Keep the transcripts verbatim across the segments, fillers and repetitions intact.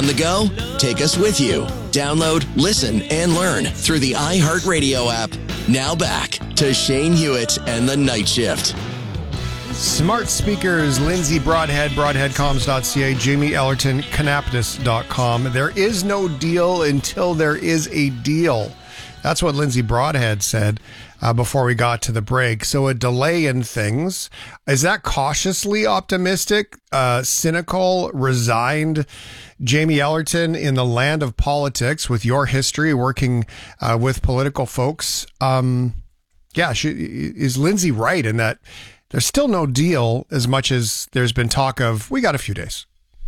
On the go? Take us with you. Download, listen, and learn through the iHeartRadio app. Now back to Shane Hewitt and the Night Shift. Smart speakers, Lindsay Broadhead, broadhead comms dot c a, Jamie Ellerton, canaptus dot com. There is no deal until there is a deal. That's what Lindsay Broadhead said uh, before we got to the break. So a delay in things. Is that cautiously optimistic, uh, cynical, resigned Jamie Ellerton in the land of politics with your history working uh, with political folks? Um, yeah, she, is Lindsay right in that there's still no deal as much as there's been talk of, we got a few days?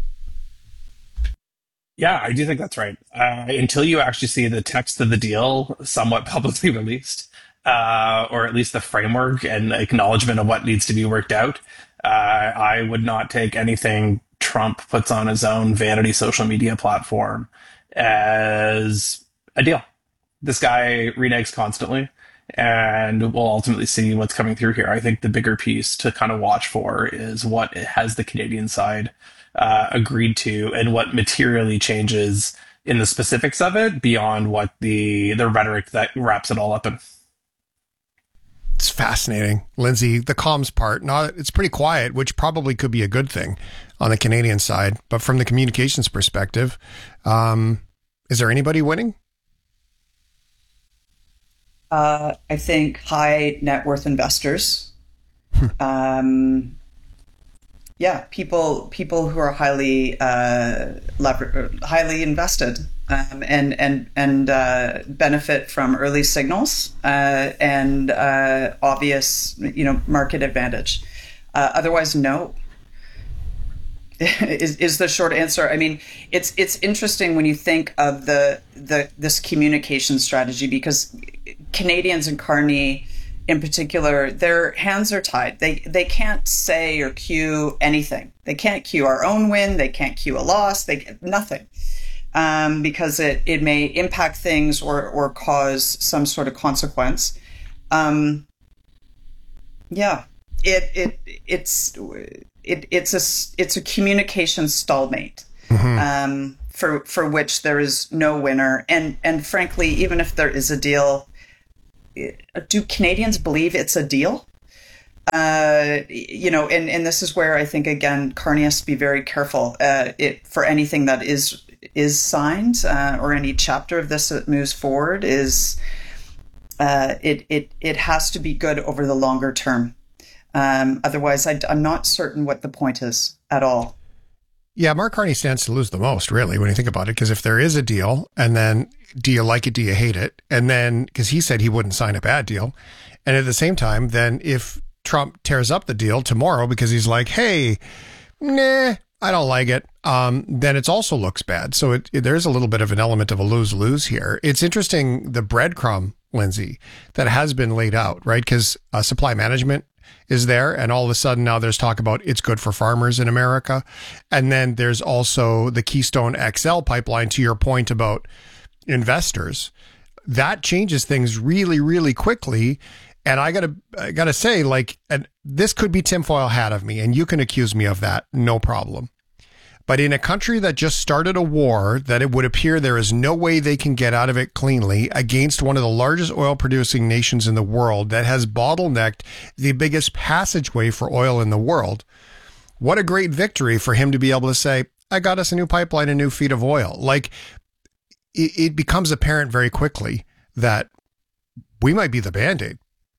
Yeah, I do think that's right. Uh, until you actually see the text of the deal somewhat publicly released, uh, or at least the framework and acknowledgement of what needs to be worked out, uh, I would not take anything Trump puts on his own vanity social media platform as a deal. This guy reneges constantly, and we'll ultimately see what's coming through here. I think the bigger piece to kind of watch for is what has the Canadian side Uh, agreed to, and what materially changes in the specifics of it beyond what the the rhetoric that wraps it all up in. It's fascinating, Lindsay. The comms part, not it's pretty quiet, which probably could be a good thing on the Canadian side. But from the communications perspective, um, is there anybody winning? Uh, I think high net worth investors. um, Yeah, people people who are highly uh, lever- highly invested um, and and and uh, benefit from early signals uh, and uh, obvious, you know, market advantage. Uh, otherwise, no. is is the short answer. I mean, it's it's interesting when you think of the the this communication strategy, because Canadians and Carney in particular, their hands are tied. They they can't say or cue anything. They can't cue our own win. They can't cue a loss. They nothing, um, because it, it may impact things or or cause some sort of consequence. Um, yeah, it it it's it it's a it's a communication stalemate. Mm-hmm. Um, for for which there is no winner, and and frankly, even if there is a deal, do Canadians believe it's a deal? Uh, you know, and, and this is where I think, again, Carney has to be very careful uh, it, for anything that is is signed uh, or any chapter of this that moves forward is uh, it it it has to be good over the longer term. Um, otherwise, I, I'm not certain what the point is at all. Yeah, Mark Carney stands to lose the most, really, when you think about it, because if there is a deal, and then do you like it, do you hate it? And then, because he said he wouldn't sign a bad deal. And at the same time, then if Trump tears up the deal tomorrow because he's like, hey, nah, I don't like it, um, then it also looks bad. So it, it, there's a little bit of an element of a lose-lose here. It's interesting, the breadcrumb, Lindsay, that has been laid out, right? Because uh, supply management is there, and all of a sudden now there's talk about it's good for farmers in America. And then there's also the Keystone X L pipeline, to your point about investors. That changes things really, really quickly. And I gotta, I gotta say, like, and this could be tinfoil hat of me, and you can accuse me of that, no problem. But in a country that just started a war that it would appear there is no way they can get out of it cleanly against one of the largest oil producing nations in the world that has bottlenecked the biggest passageway for oil in the world, what a great victory for him to be able to say, I got us a new pipeline, a new feet of oil. Like, it, it becomes apparent very quickly that we might be the Band-Aid.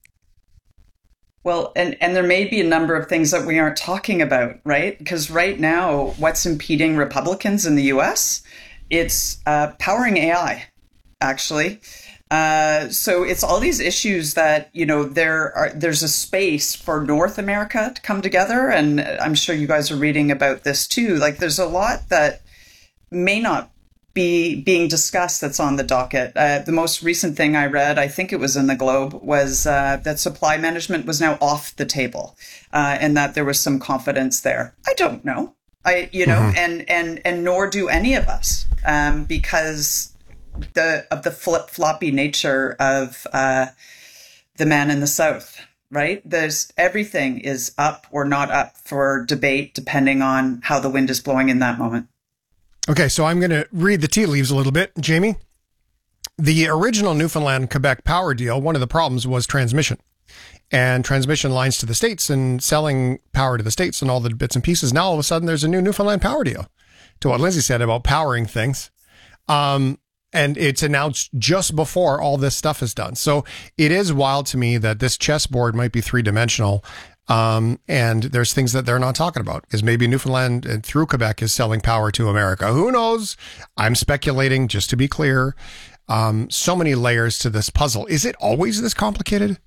Well, and, and there may be a number of things that we aren't talking about, right? Because right now, what's impeding Republicans in the U S? It's uh, powering A I, actually. Uh, so it's all these issues that, you know, there are, there's a space for North America to come together. And I'm sure you guys are reading about this too. Like, there's a lot that may not be being discussed that's on the docket. Uh, the most recent thing I read, I think it was in the Globe, was uh, that supply management was now off the table, uh, and that there was some confidence there. I don't know. I, you know, mm-hmm. and, and, and nor do any of us, um, because the, of the flip floppy nature of, uh, the man in the South, right? There's everything is up or not up for debate, depending on how the wind is blowing in that moment. Okay, so I'm going to read the tea leaves a little bit, Jamie. The original Newfoundland-Quebec power deal, one of the problems was transmission. And transmission lines to the States and selling power to the States and all the bits and pieces. Now, all of a sudden, there's a new Newfoundland power deal. To what Lindsay said about powering things. Um, and it's announced just before all this stuff is done. So it is wild to me that this chessboard might be three-dimensional. Um, and there's things that they're not talking about, because maybe Newfoundland and through Quebec is selling power to America. Who knows? I'm speculating, just to be clear. Um, so many layers to this puzzle. Is it always this complicated?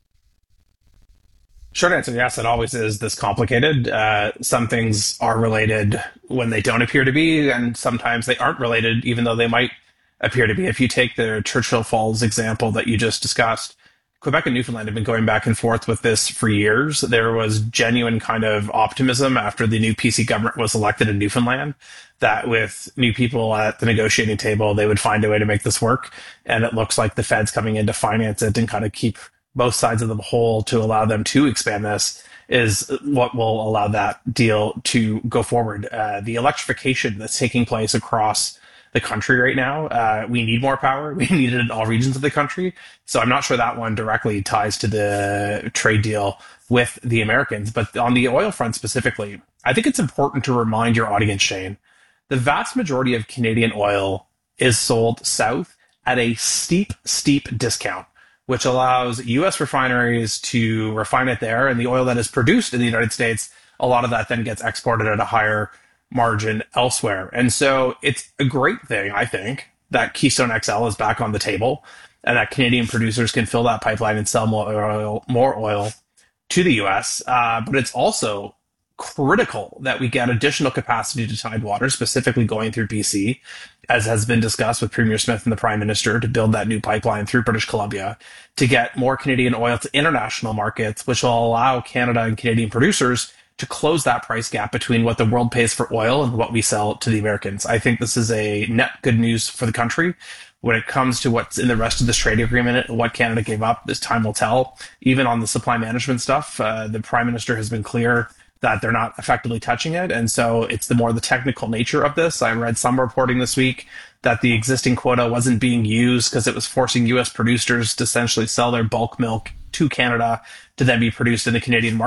Short answer, yes, it always is this complicated. Uh, some things are related when they don't appear to be, and sometimes they aren't related, even though they might appear to be. If you take the Churchill Falls example that you just discussed, Quebec and Newfoundland have been going back and forth with this for years. There was genuine kind of optimism after the new P C government was elected in Newfoundland that with new people at the negotiating table, they would find a way to make this work. And it looks like the Fed's coming in to finance it and kind of keep both sides of the whole to allow them to expand this is what will allow that deal to go forward. Uh, the electrification that's taking place across the country right now, uh, we need more power. We need it in all regions of the country. So I'm not sure that one directly ties to the trade deal with the Americans. But on the oil front specifically, I think it's important to remind your audience, Shane, the vast majority of Canadian oil is sold south at a steep, steep discount, which allows U S refineries to refine it there. And the oil that is produced in the United States, a lot of that then gets exported at a higher margin elsewhere. And so it's a great thing, I think, that Keystone X L is back on the table and that Canadian producers can fill that pipeline and sell more oil, more oil to the U S. Uh, but it's also critical that we get additional capacity to Tidewater, specifically going through B C, as has been discussed with Premier Smith and the Prime Minister, to build that new pipeline through British Columbia to get more Canadian oil to international markets, which will allow Canada and Canadian producers to close that price gap between what the world pays for oil and what we sell to the Americans. I think this is a net good news for the country. When it comes to what's in the rest of this trade agreement and what Canada gave up, this time will tell. Even on the supply management stuff, uh, the Prime Minister has been clear that they're not effectively touching it. And so it's the more the technical nature of this. I read some reporting this week that the existing quota wasn't being used because it was forcing U S producers to essentially sell their bulk milk to Canada to then be produced in the Canadian market.